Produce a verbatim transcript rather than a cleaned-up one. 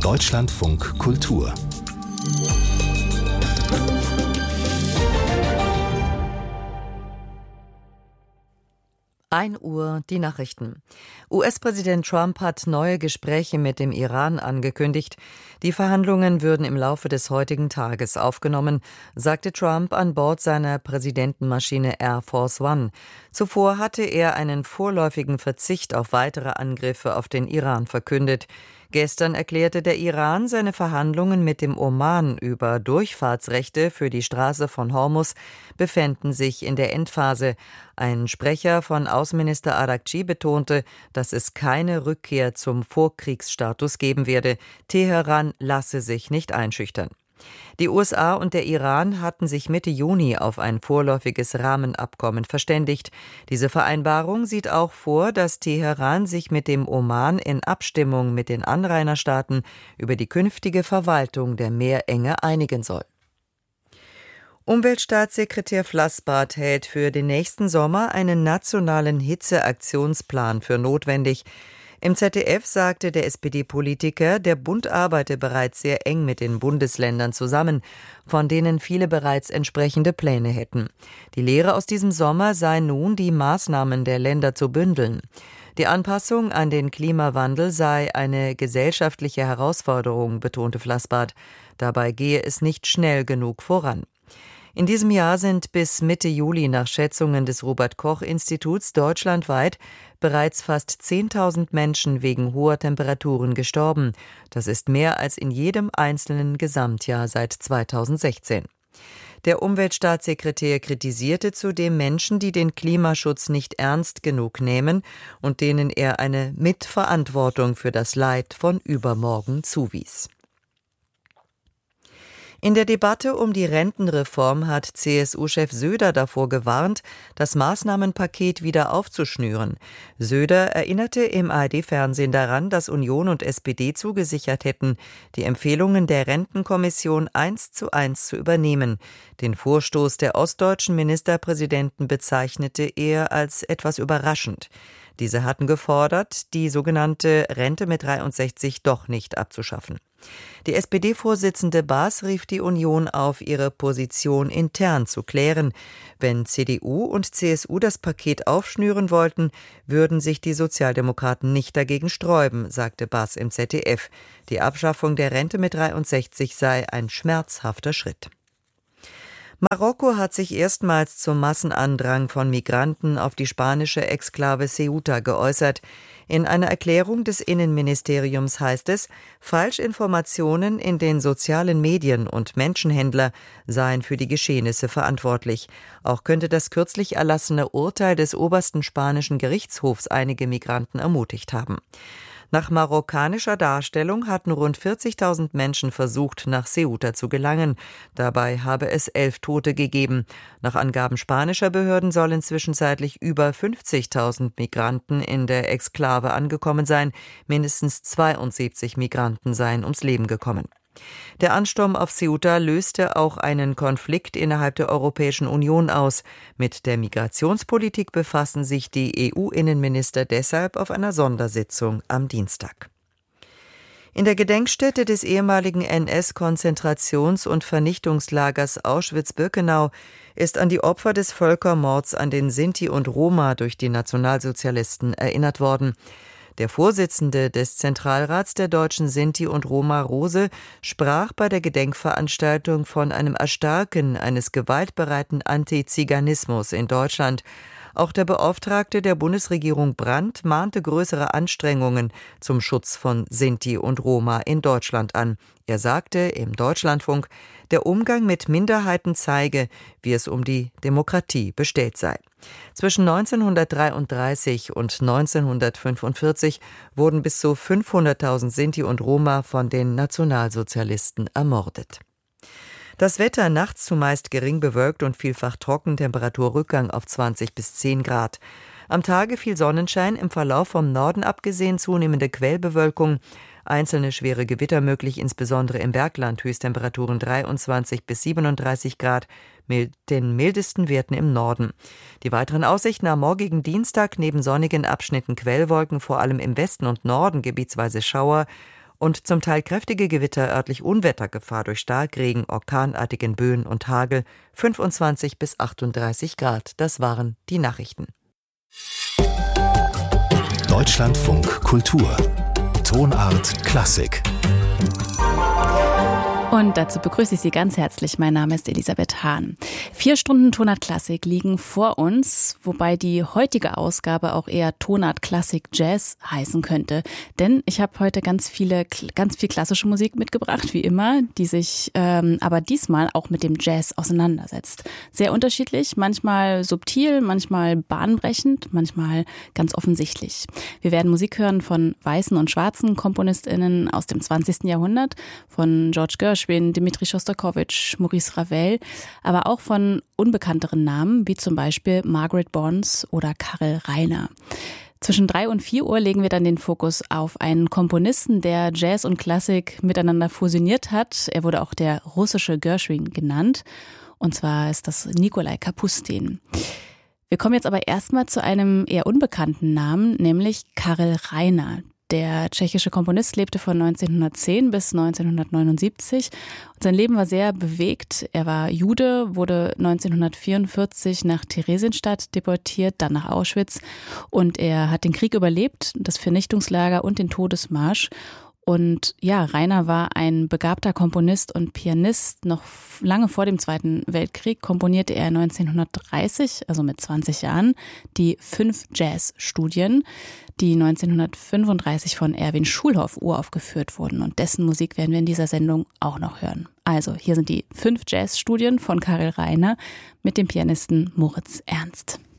Deutschlandfunk Kultur. ein Uhr die Nachrichten. U S-Präsident Trump hat neue Gespräche mit dem Iran angekündigt. Die Verhandlungen würden im Laufe des heutigen Tages aufgenommen, sagte Trump an Bord seiner Präsidentenmaschine Air Force One. Zuvor hatte er einen vorläufigen Verzicht auf weitere Angriffe auf den Iran verkündet. Gestern erklärte der Iran, seine Verhandlungen mit dem Oman über Durchfahrtsrechte für die Straße von Hormuz befänden sich in der Endphase. Ein Sprecher von Außenminister Araghchi betonte, dass es keine Rückkehr zum Vorkriegsstatus geben werde. Teheran lasse sich nicht einschüchtern. Die U S A und der Iran hatten sich Mitte Juni auf ein vorläufiges Rahmenabkommen verständigt. Diese Vereinbarung sieht auch vor, dass Teheran sich mit dem Oman in Abstimmung mit den Anrainerstaaten über die künftige Verwaltung der Meerenge einigen soll. Umweltstaatssekretär Flassbart hält für den nächsten Sommer einen nationalen Hitzeaktionsplan für notwendig. Im Z D F sagte der S P D-Politiker, der Bund arbeite bereits sehr eng mit den Bundesländern zusammen, von denen viele bereits entsprechende Pläne hätten. Die Lehre aus diesem Sommer sei nun, die Maßnahmen der Länder zu bündeln. Die Anpassung an den Klimawandel sei eine gesellschaftliche Herausforderung, betonte Flassbart. Dabei gehe es nicht schnell genug voran. In diesem Jahr sind bis Mitte Juli nach Schätzungen des Robert-Koch-Instituts deutschlandweit bereits fast zehntausend Menschen wegen hoher Temperaturen gestorben. Das ist mehr als in jedem einzelnen Gesamtjahr seit zweitausendsechzehn. Der Umweltstaatssekretär kritisierte zudem Menschen, die den Klimaschutz nicht ernst genug nehmen und denen er eine Mitverantwortung für das Leid von übermorgen zuwies. In der Debatte um die Rentenreform hat C S U-Chef Söder davor gewarnt, das Maßnahmenpaket wieder aufzuschnüren. Söder erinnerte im A R D-Fernsehen daran, dass Union und S P D zugesichert hätten, die Empfehlungen der Rentenkommission eins zu eins zu übernehmen. Den Vorstoß der ostdeutschen Ministerpräsidenten bezeichnete er als etwas überraschend. Diese hatten gefordert, die sogenannte Rente mit dreiundsechzig doch nicht abzuschaffen. Die S P D-Vorsitzende Baas rief die Union auf, ihre Position intern zu klären. Wenn C D U und C S U das Paket aufschnüren wollten, würden sich die Sozialdemokraten nicht dagegen sträuben, sagte Baas im Z D F. Die Abschaffung der Rente mit dreiundsechzig sei ein schmerzhafter Schritt. Marokko hat sich erstmals zum Massenandrang von Migranten auf die spanische Exklave Ceuta geäußert. In einer Erklärung des Innenministeriums heißt es, Falschinformationen in den sozialen Medien und Menschenhändler seien für die Geschehnisse verantwortlich. Auch könnte das kürzlich erlassene Urteil des obersten spanischen Gerichtshofs einige Migranten ermutigt haben. Nach marokkanischer Darstellung hatten rund vierzigtausend Menschen versucht, nach Ceuta zu gelangen. Dabei habe es elf Tote gegeben. Nach Angaben spanischer Behörden sollen zwischenzeitlich über fünfzigtausend Migranten in der Exklave angekommen sein. Mindestens zweiundsiebzig Migranten seien ums Leben gekommen. Der Ansturm auf Ceuta löste auch einen Konflikt innerhalb der Europäischen Union aus. Mit der Migrationspolitik befassen sich die E U-Innenminister deshalb auf einer Sondersitzung am Dienstag. In der Gedenkstätte des ehemaligen N S-Konzentrations- und Vernichtungslagers Auschwitz-Birkenau ist an die Opfer des Völkermords an den Sinti und Roma durch die Nationalsozialisten erinnert worden. Der Vorsitzende des Zentralrats der deutschen Sinti und Roma, Rose, sprach bei der Gedenkveranstaltung von einem Erstarken eines gewaltbereiten Antiziganismus in Deutschland. Auch der Beauftragte der Bundesregierung Brandt mahnte größere Anstrengungen zum Schutz von Sinti und Roma in Deutschland an. Er sagte im Deutschlandfunk, der Umgang mit Minderheiten zeige, wie es um die Demokratie bestellt sei. Zwischen neunzehnhundertdreiunddreißig und neunzehnhundertfünfundvierzig wurden bis zu fünfhunderttausend Sinti und Roma von den Nationalsozialisten ermordet. Das Wetter nachts zumeist gering bewölkt und vielfach trocken, Temperaturrückgang auf zwanzig bis zehn Grad. Am Tage viel Sonnenschein, im Verlauf vom Norden abgesehen zunehmende Quellbewölkung. Einzelne schwere Gewitter möglich, insbesondere im Bergland, Höchsttemperaturen dreiundzwanzig bis siebenunddreißig Grad, mit den mildesten Werten im Norden. Die weiteren Aussichten am morgigen Dienstag, neben sonnigen Abschnitten Quellwolken, vor allem im Westen und Norden gebietsweise Schauer und zum Teil kräftige Gewitter, örtlich Unwettergefahr durch Starkregen, orkanartigen Böen und Hagel, fünfundzwanzig bis achtunddreißig Grad. Das waren die Nachrichten. Deutschlandfunk Kultur. Tonart Klassik. Und dazu begrüße ich Sie ganz herzlich. Mein Name ist Elisabeth Hahn. Vier Stunden Tonart Klassik liegen vor uns, wobei die heutige Ausgabe auch eher Tonart Klassik Jazz heißen könnte. Denn ich habe heute ganz viele, ganz viel klassische Musik mitgebracht, wie immer, die sich ähm, aber diesmal auch mit dem Jazz auseinandersetzt. Sehr unterschiedlich, manchmal subtil, manchmal bahnbrechend, manchmal ganz offensichtlich. Wir werden Musik hören von weißen und schwarzen KomponistInnen aus dem zwanzigsten Jahrhundert, von George Gershwin, Dmitri Schostakowitsch, Maurice Ravel, aber auch von unbekannteren Namen, wie zum Beispiel Margaret Bonds oder Karel Reiner. Zwischen drei und vier Uhr legen wir dann den Fokus auf einen Komponisten, der Jazz und Klassik miteinander fusioniert hat. Er wurde auch der russische Gershwin genannt. Und zwar ist das Nikolai Kapustin. Wir kommen jetzt aber erstmal zu einem eher unbekannten Namen, nämlich Karel Reiner. Der tschechische Komponist lebte von neunzehnhundertzehn bis neunzehnhundertneunundsiebzig und sein Leben war sehr bewegt. Er war Jude, wurde neunzehnhundertvierundvierzig nach Theresienstadt deportiert, dann nach Auschwitz, und er hat den Krieg überlebt, das Vernichtungslager und den Todesmarsch. Und ja, Reiner war ein begabter Komponist und Pianist. Noch lange vor dem Zweiten Weltkrieg komponierte er neunzehnhundertdreißig, also mit zwanzig Jahren, die fünf Jazzstudien, die neunzehnhundertfünfunddreißig von Erwin Schulhoff uraufgeführt wurden. Und dessen Musik werden wir in dieser Sendung auch noch hören. Also, hier sind die fünf Jazzstudien von Karel Reiner mit dem Pianisten Moritz Ernst.